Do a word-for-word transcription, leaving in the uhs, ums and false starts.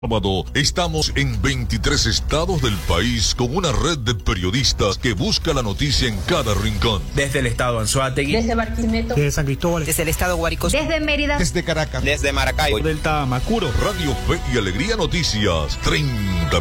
Sábado, estamos en veintitrés estados del país con una red de periodistas que busca la noticia en cada rincón. Desde el estado Anzoátegui, desde Barquisimeto, desde San Cristóbal, desde el estado Guárico, desde Mérida, desde Caracas, desde Maracaibo, del Tamacuro. Radio Fe y Alegría Noticias, treinta